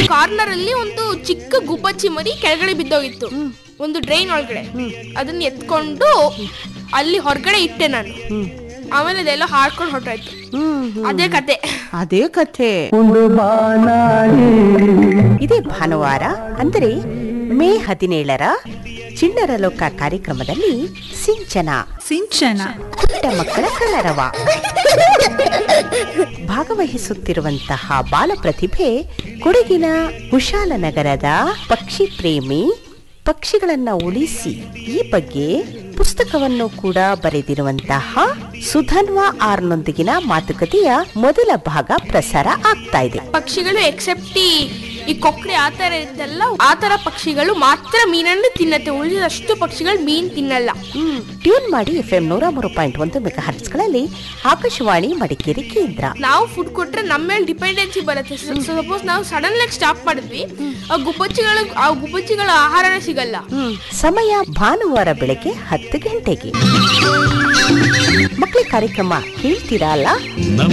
Corner ಅಲ್ಲಿ ಒಂದು ಚಿಕ್ಕ ಗುಬ್ಬಚ್ಚಿ ಮರಿ ಕೆಳಗಡೆ ಬಿದ್ದೋಗಿತ್ತು ಒಂದು ಡ್ರೈನ್ ಒಳಗಡೆ. ಅದನ್ನ ಎತ್ಕೊಂಡು ಅಲ್ಲಿ ಹೊರಗಡೆ ಇಟ್ಟೆ ನಾನು. ಆಮೇಲೆ ಅದೆಲ್ಲ ಹಾಡ್ಕೊಂಡು ಹೊರಟಾಯ್ತು. ಅದೇ ಕತೆ. ಇದೇ ಭಾನುವಾರ ಅಂದರೆ ಮೇ 17ರ ಚಿಣ್ಣರ ಲೋಕ ಕಾರ್ಯಕ್ರಮದಲ್ಲಿ ಸಿಂಚನ ಪುಟ್ಟ ಮಕ್ಕಳ ಕಲರವ ಭಾಗವಹಿಸುತ್ತಿರುವಂತಹ ಬಾಲ ಪ್ರತಿಭೆ ಕೊಡಗಿನ ಕುಶಾಲನಗರದ ಪಕ್ಷಿ ಪ್ರೇಮಿ, ಪಕ್ಷಿಗಳನ್ನ ಉಳಿಸಿ ಈ ಬಗ್ಗೆ ಪುಸ್ತಕವನ್ನು ಕೂಡ ಬರೆದಿರುವಂತಹ ಸುಧನ್ವಾ ಆರ್ನೊಂದಿಗಿನ ಮಾತುಕತೆಯ ಮೊದಲ ಭಾಗ ಪ್ರಸಾರ ಆಗ್ತಾ ಇದೆ. ಪಕ್ಷಿಗಳು ಎಕ್ಸೆಪ್ಟ್ ಈ ಕೊಕ್ಕರೆ ಆತರ ಇದ್ದಲ್ಲ, ಆತರ ಪಕ್ಷಿಗಳು ಮಾತ್ರ ಮೀನನ್ನು ತಿನ್ನತ್ತೆ, ಉಳಿದಷ್ಟು ಪಕ್ಷಿಗಳು ಮೀನ್ ತಿನ್ನಲ್ಲ. ಟ್ಯೂನ್ ಮಾಡಿ FM 103.1 ಮೆಗಾಹರ್ಟ್ಸ್ಗಳಲ್ಲಿ ಆಕಾಶವಾಣಿ ಮಡಿಕೇರಿ ಕೇಂದ್ರ. ನಾವು ಫುಡ್ ಕೊಟ್ರೆ ನಮ್ಮ ಮೇಲೆ ಡಿಪೆಂಡೆನ್ಸಿ ಬರುತ್ತೆ. ಸಪೋಸ್ ನಾವು ಸಡನ್ ಆಗಿ ಸ್ಟಾಪ್ ಮಾಡಿದ್ವಿ, ಆ ಗುಬ್ಬಚ್ಚಿಗಳ ಆಹಾರನೇ ಸಿಗಲ್ಲ. ಸಮಯ ಭಾನುವಾರ ಬೆಳಗ್ಗೆ 10 ಗಂಟೆಗೆ. ಮಕ್ಕಳ ಕಾರ್ಯಕ್ರಮ ಕೇಳ್ತೀರಾ ಅಲ್ಲ?